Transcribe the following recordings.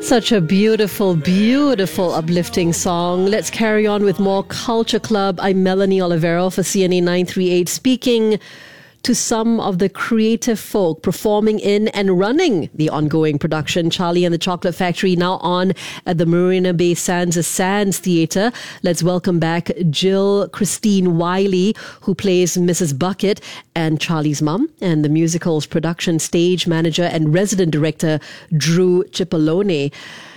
Such a beautiful, beautiful, uplifting song. Let's carry on with more Culture Club. I'm Melanie Olivero for CNA 938, speaking to some of the creative folk performing in and running the ongoing production, Charlie and the Chocolate Factory, now on at the Marina Bay Sands Theatre. Let's welcome back Jill Christine Wiley, who plays Mrs. Bucket and Charlie's mum, and the musical's production stage manager and resident director, Drew Cipollone.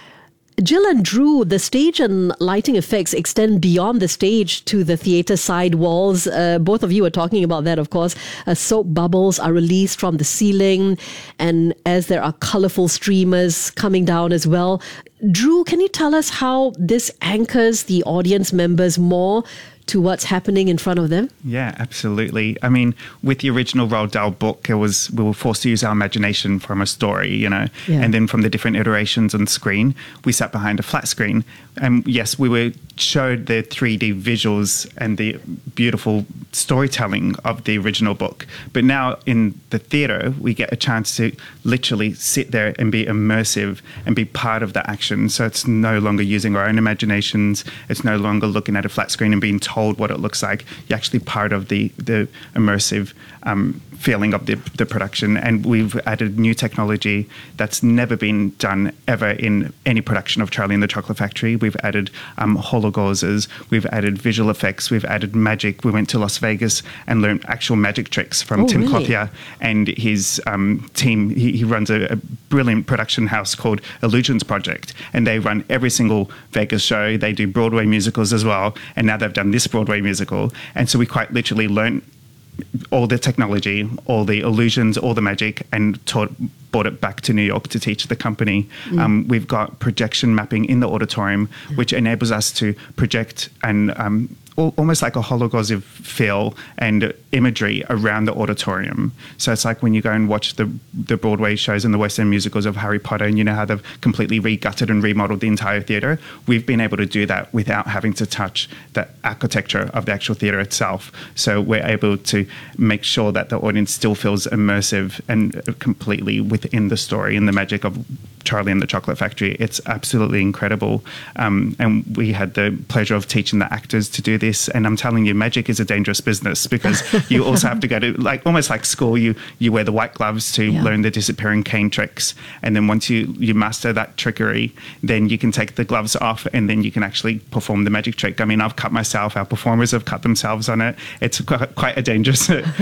Jill and Drew, the stage and lighting effects extend beyond the stage to the theatre side walls. Both of you are talking about that, of course. Soap bubbles are released from the ceiling, and as there are colourful streamers coming down as well. Drew, can you tell us how this anchors the audience members more to what's happening in front of them? Yeah, absolutely. I mean, with the original Roald Dahl book, we were forced to use our imagination from a story, and then from the different iterations on screen, we sat behind a flat screen. And yes, we were showed the 3D visuals and the beautiful storytelling of the original book. But now in the theatre, we get a chance to literally sit there and be immersive and be part of the action. So it's no longer using our own imaginations. It's no longer looking at a flat screen and being told what it looks like. You're actually part of the immersive feeling of the production. And we've added new technology that's never been done ever in any production of Charlie and the Chocolate Factory. We've added hologauzes, we've added visual effects, we've added magic. We went to Las Vegas and learned actual magic tricks from Tim Clothier and his team. He runs a brilliant production house called Illusions Project, and they run every single Vegas show. They do Broadway musicals as well, and now they've done this Broadway musical. And so we quite literally learned all the technology, all the illusions, all the magic, and brought it back to New York to teach the company. We've got projection mapping in the auditorium, which enables us to project and almost like a hologausive feel and imagery around the auditorium. So it's like when you go and watch the Broadway shows and the West End musicals of Harry Potter, and you know how they've completely re-gutted and remodeled the entire theatre. We've been able to do that without having to touch the architecture of the actual theatre itself. So we're able to make sure that the audience still feels immersive and completely within the story and the magic of Charlie and the Chocolate Factory. It's absolutely incredible. And we had the pleasure of teaching the actors to do this. And I'm telling you, magic is a dangerous business because you also have to go to almost like school. You wear the white gloves to learn the disappearing cane tricks. And then once you master that trickery, then you can take the gloves off and then you can actually perform the magic trick. I mean, I've cut myself. Our performers have cut themselves on it. It's quite a dangerous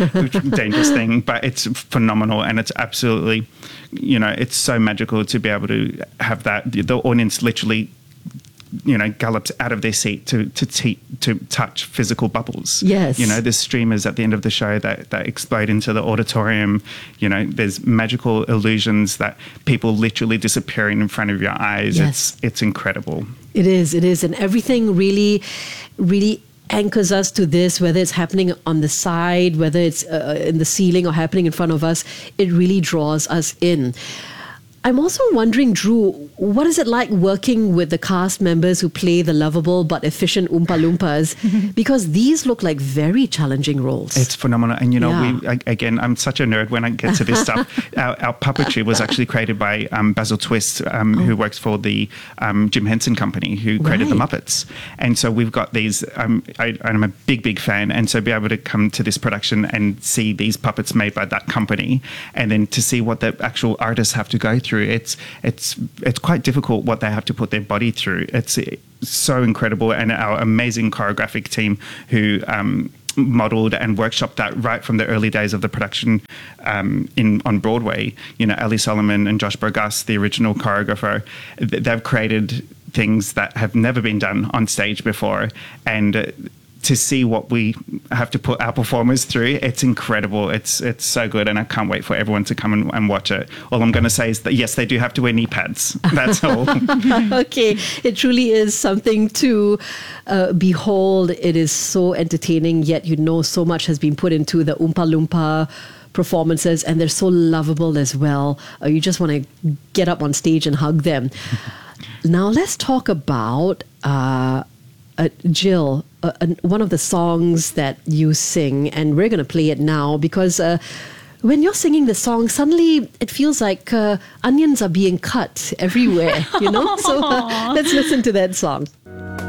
thing, but it's phenomenal. And it's absolutely, it's so magical to be able to have that. The audience literally gallops out of their seat to touch physical bubbles. Yes. There's streamers at the end of the show that explode into the auditorium. There's magical illusions that people literally disappearing in front of your eyes. Yes. It's incredible. It is. And everything really, really anchors us to this, whether it's happening on the side, whether it's in the ceiling or happening in front of us, it really draws us in. I'm also wondering, Drew, what is it like working with the cast members who play the lovable but efficient Oompa Loompas? Because these look like very challenging roles. It's phenomenal. And, I'm such a nerd when I get to this stuff. Our puppetry was actually created by Basil Twist, who works for the Jim Henson Company, who created the Muppets. And so we've got these, I'm a big fan. And so be able to come to this production and see these puppets made by that company, and then to see what the actual artists have to go through. It's quite difficult what they have to put their body through. It's so incredible. And our amazing choreographic team who modeled and workshopped that right from the early days of the production on Broadway. Ali Solomon and Josh Burgas, the original choreographer, they've created things that have never been done on stage before. And to see what we have to put our performers through, it's incredible. It's so good, and I can't wait for everyone to come and watch it. All I'm going to say is that, yes, they do have to wear knee pads. That's all. Okay. It truly is something to behold. It is so entertaining, yet so much has been put into the Oompa Loompa performances, and they're so lovable as well. You just want to get up on stage and hug them. Now, let's talk about Jill, one of the songs that you sing, and we're going to play it now because when you're singing the song, suddenly it feels like onions are being cut everywhere, you know? So let's listen to that song.